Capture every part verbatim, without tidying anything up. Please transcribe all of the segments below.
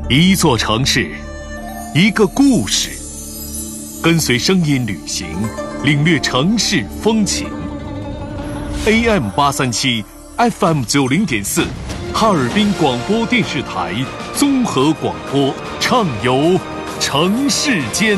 一座城市，一个故事，跟随声音旅行，领略城市风情。A M 八三七 F M 九零点四，哈尔滨广播电视台综合广播，畅游城市间。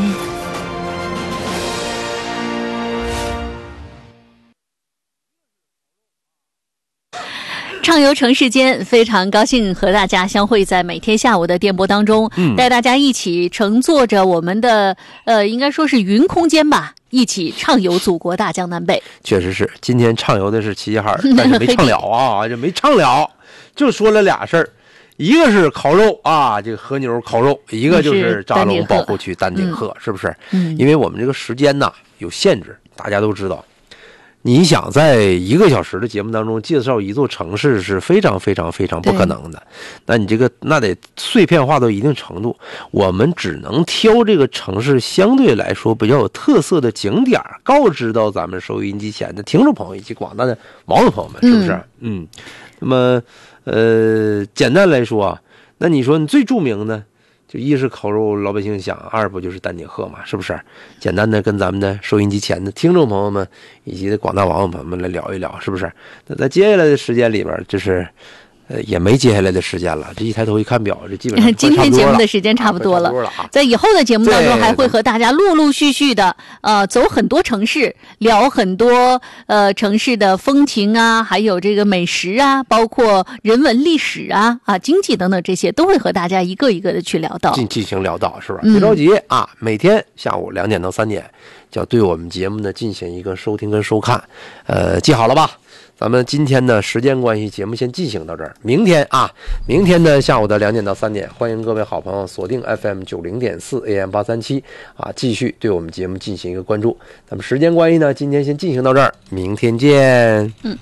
畅游城市间，非常高兴和大家相会在每天下午的电波当中，嗯，带大家一起乘坐着我们的呃，应该说是云空间吧，一起畅游祖国大江南北。 确实是，今天畅游的是齐齐哈尔，但是没畅了啊，这没畅了，就说了俩事儿，一个是烤肉啊，这个和牛烤肉，一个就是扎龙保护区丹顶鹤，嗯、是不是？嗯，因为我们这个时间呐有限制，大家都知道。你想在一个小时的节目当中介绍一座城市是非常非常非常不可能的，那你这个那得碎片化到一定程度，我们只能挑这个城市相对来说比较有特色的景点，告知到咱们收音机前的听众朋友以及广大的网友朋友们，是不是？嗯，嗯那么呃，简单来说啊，那你说你最著名的就一是烤肉老百姓想，二不就是丹顶鹤嘛，是不是？简单的跟咱们的收音机前的听众朋友们以及广大网友朋友们来聊一聊，是不是？那在接下来的时间里边，就是呃也没接下来的时间了。这一抬头一看表，这基本上今天节目的时间差不多了。啊、在以后的节目当中，还会和大家陆陆续续的呃走很多城市，聊很多呃城市的风情啊，还有这个美食啊，包括人文历史啊啊经济等等这些，都会和大家一个一个的去聊到， 进进行聊到，是吧？别着急、嗯、啊，每天下午两点到三点，就要对我们节目呢进行一个收听跟收看，呃，记好了吧？咱们今天的时间关系，节目先进行到这儿。明天啊，明天的下午的两点到三点，欢迎各位好朋友锁定 F M 九零点四 A M 八三七啊，继续对我们节目进行一个关注。咱们时间关系呢，今天先进行到这儿，明天见。 嗯，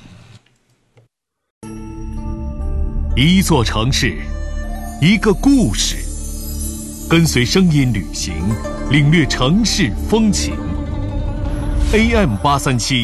一座城市，一个故事，跟随声音旅行，领略城市风情。A M 八三七